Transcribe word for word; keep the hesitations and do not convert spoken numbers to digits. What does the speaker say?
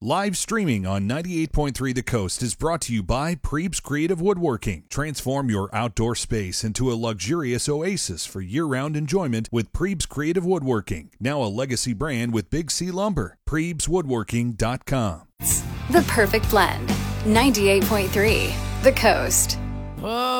Live streaming on ninety-eight point three The Coast is brought to you by Prebes Creative Woodworking. Transform your outdoor space into a luxurious oasis for year-round enjoyment with Prebes Creative Woodworking. Now a legacy brand with Big C Lumber. Prebes Woodworking dot com. The perfect blend. ninety-eight point three The Coast. Whoa.